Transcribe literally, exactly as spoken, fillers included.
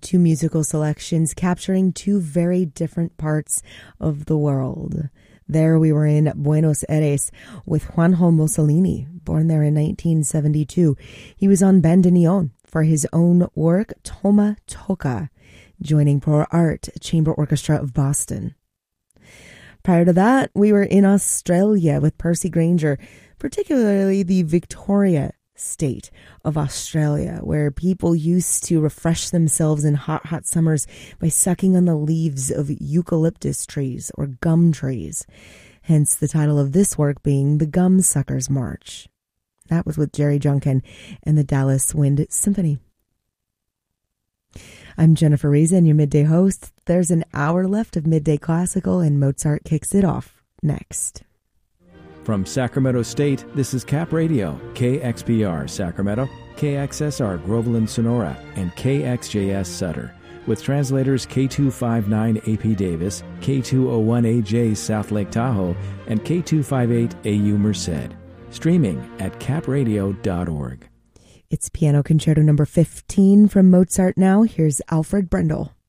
two musical selections capturing two very different parts of the world. There we were in Buenos Aires with Juanjo Mussolini, born there in nineteen seventy-two. He was on bandoneon for his own work, Toma Toca, joining Pro Art Chamber Orchestra of Boston. Prior to that, we were in Australia with Percy Grainger, particularly the Victoria state of Australia, where people used to refresh themselves in hot, hot summers by sucking on the leaves of eucalyptus trees or gum trees. Hence the title of this work being The Gum Suckers March. That was with Jerry Junkin and the Dallas Wind Symphony. I'm Jennifer Reason, your midday host. There's an hour left of Midday Classical, and Mozart kicks it off next. From Sacramento State, this is Cap Radio, K X P R Sacramento, K X S R Groveland Sonora, and K X J S Sutter, with translators K two fifty-nine A P Davis, K two oh one A J South Lake Tahoe, and K two fifty-eight A U Merced. Streaming at cap radio dot org. It's Piano Concerto number fifteen from Mozart now. Here's Alfred Brendel.